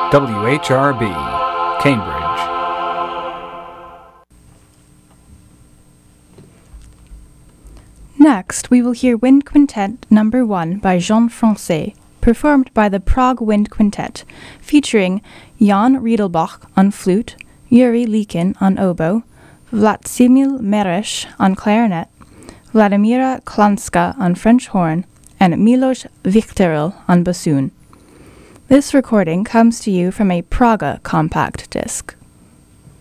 WHRB, Cambridge. Next, we will hear Wind Quintet No. 1 by Jean Francais, performed by the Prague Wind Quintet, featuring Jan Riedelbach on flute, Yuri Likin on oboe, Vladimir Meresh on clarinet, Vladimira Klanska on French horn, and Milos Viktoril on bassoon. This recording comes to you from a Praga compact disc.